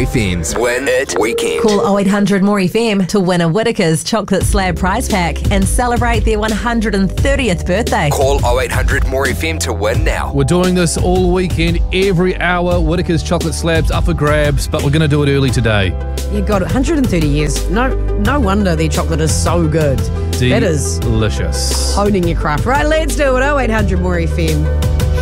FM's Win It Weekend. Call 0800 More FM to win a Whittaker's Chocolate Slab prize pack and celebrate their 130th birthday. Call 0800 More FM to win now. We're doing this all weekend, every hour. Whittaker's Chocolate Slabs up for grabs, but we're going to do it early today. Yeah, God, 130 years. No wonder their chocolate is so good. That is delicious. honing your craft. Right, let's do it. 0800 More FM.